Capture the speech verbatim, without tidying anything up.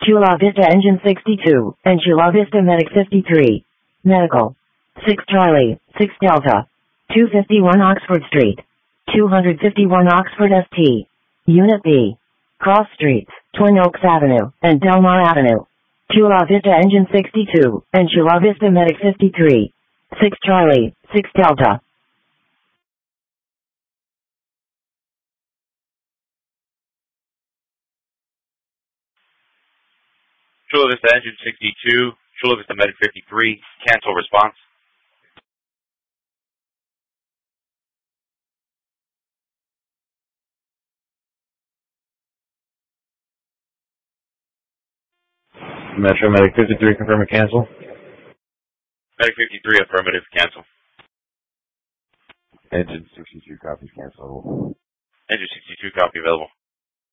Chula Vista Engine sixty-two, and Chula Vista Medic fifty-three. Medical. six Charlie, six Delta. two fifty-one Oxford Street. two fifty-one Oxford S T. Unit B. Cross Streets, Twin Oaks Avenue, and Delmar Avenue. Chula Vista Engine sixty-two, and Chula Vista Medic fifty-three. six Charlie, six Delta. Chula Vista Engine sixty-two, Chula Vista Medic fifty-three, cancel response. Metro Medic fifty-three, confirm a cancel. Medic fifty-three, affirmative, cancel. Engine sixty-two, copies cancel. Engine sixty-two, copy available.